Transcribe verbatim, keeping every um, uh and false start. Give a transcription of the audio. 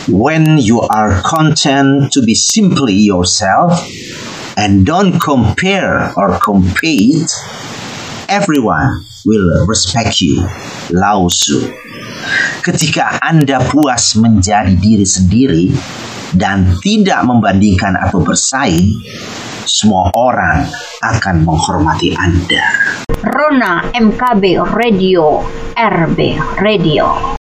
When you are content to be simply yourself and don't compare or compete, everyone will respect you. Lao Tzu. Ketika Anda puas menjadi diri sendiri dan tidak membandingkan atau bersaing, semua orang akan menghormati Anda. Rona M K B Radio, R B Radio.